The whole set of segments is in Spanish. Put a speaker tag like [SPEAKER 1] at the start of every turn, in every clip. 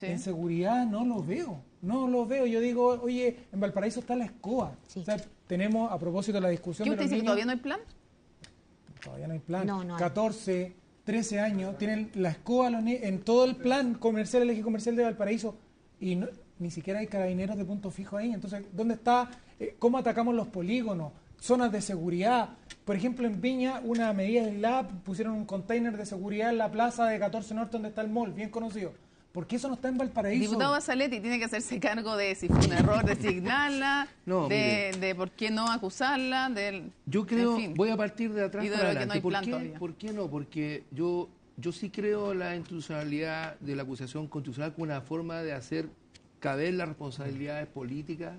[SPEAKER 1] Sí.
[SPEAKER 2] En seguridad no lo veo, no lo veo. Yo digo, oye, en Valparaíso está la escoba.
[SPEAKER 3] Sí.
[SPEAKER 2] O sea, tenemos, a propósito de la discusión
[SPEAKER 1] ¿Qué
[SPEAKER 2] de
[SPEAKER 1] usted
[SPEAKER 2] los
[SPEAKER 1] dice que
[SPEAKER 2] niños,
[SPEAKER 1] todavía no hay plan?
[SPEAKER 2] todavía no hay plan.
[SPEAKER 3] No, no hay.
[SPEAKER 2] 14, 13 años, tienen la escoba en todo el plan comercial, el eje comercial de Valparaíso, y ni siquiera hay carabineros de punto fijo ahí. Entonces, ¿dónde está? ¿Cómo atacamos los polígonos? Zonas de seguridad. Por ejemplo, en Viña, una medida aislada, pusieron un container de seguridad en la plaza de 14 Norte, donde está el mall, bien conocido. ¿Por qué eso no está en Valparaíso?
[SPEAKER 1] Diputado Basaletti tiene que hacerse cargo de si fue un error designarla,
[SPEAKER 4] No,
[SPEAKER 1] de por qué no acusarla,
[SPEAKER 4] Yo creo,
[SPEAKER 1] en fin.
[SPEAKER 4] voy a partir de atrás
[SPEAKER 1] Y de
[SPEAKER 4] para
[SPEAKER 1] lo que no
[SPEAKER 4] adelante.
[SPEAKER 1] hay plan todavía.
[SPEAKER 4] ¿Por qué no? Porque yo sí creo la institucionalidad de la acusación constitucional como una forma de hacer caber las responsabilidades políticas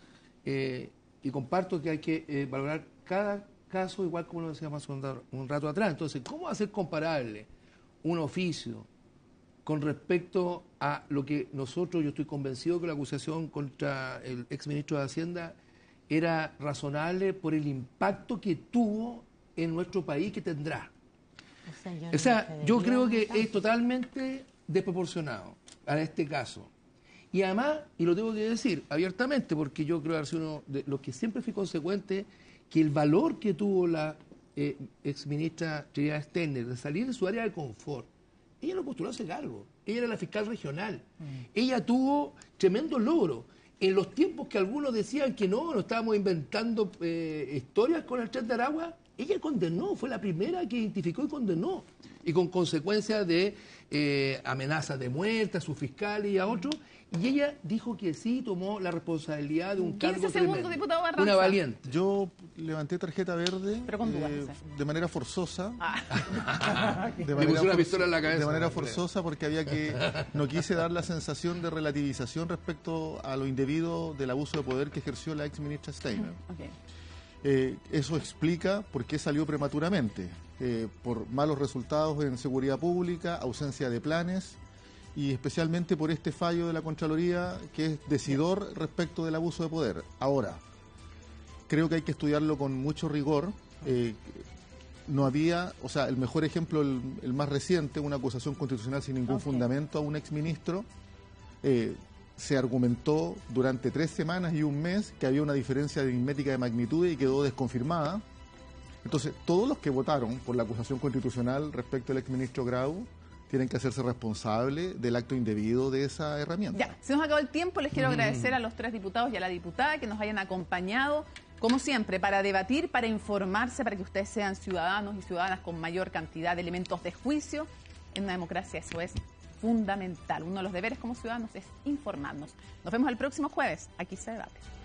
[SPEAKER 4] y comparto que hay que valorar cada caso igual como lo decíamos un rato atrás. Entonces, ¿cómo hacer comparable un oficio con respecto a lo que nosotros, yo estoy convencido que la acusación contra el exministro de Hacienda era razonable por el impacto que tuvo en nuestro país, que tendrá? O sea, yo creo que es totalmente desproporcionado a este caso. Y además, y lo tengo que decir abiertamente, porque yo creo que ha sido uno de los que siempre fui consecuente, que el valor que tuvo la exministra Trinidad Steiner de salir de su área de confort, ella no postuló a ese cargo, ella era la fiscal regional, ella tuvo tremendo logro. En los tiempos que algunos decían que no estábamos inventando historias con el Tren de Aragua, ella condenó, fue la primera que identificó y condenó, y con consecuencias de amenazas de muerte a su fiscal y a otros, y ella dijo que sí, tomó la responsabilidad de un
[SPEAKER 1] 15
[SPEAKER 4] cargo
[SPEAKER 1] segundos,
[SPEAKER 4] tremendo.
[SPEAKER 1] diputado Barraza.
[SPEAKER 4] Una valiente.
[SPEAKER 5] Yo levanté tarjeta verde
[SPEAKER 1] Pero con dudas, no sé.
[SPEAKER 5] de manera forzosa.
[SPEAKER 4] Le puso una pistola en la cabeza.
[SPEAKER 5] De manera
[SPEAKER 4] creo.
[SPEAKER 5] forzosa porque no quise dar la sensación de relativización respecto a lo indebido del abuso de poder que ejerció la ex ministra Steiner.
[SPEAKER 1] Okay.
[SPEAKER 5] Eso explica por qué salió prematuramente, por malos resultados en seguridad pública, ausencia de planes y especialmente por este fallo de la Contraloría que es decidor respecto del abuso de poder. Ahora, creo que hay que estudiarlo con mucho rigor. No había, o sea, el mejor ejemplo, el más reciente, una acusación constitucional sin ningún fundamento a un exministro. Se argumentó durante 3 semanas y un mes que había una diferencia aritmética de magnitud y quedó desconfirmada. Entonces, todos los que votaron por la acusación constitucional respecto al exministro Grau tienen que hacerse responsables del acto indebido de esa herramienta.
[SPEAKER 1] Ya, se nos acabó el tiempo. Les quiero agradecer a los 3 diputados y a la diputada que nos hayan acompañado, como siempre, para debatir, para informarse, para que ustedes sean ciudadanos y ciudadanas con mayor cantidad de elementos de juicio. En una democracia eso es fundamental. Uno de los deberes como ciudadanos es informarnos. Nos vemos el próximo jueves. Aquí se debate.